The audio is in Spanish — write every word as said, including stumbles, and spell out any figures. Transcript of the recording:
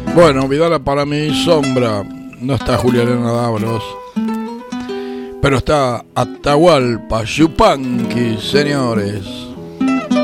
Bueno, Vidala para mi sombra. No está Juliana Dávalos, pero está Atahualpa Yupanqui, señores.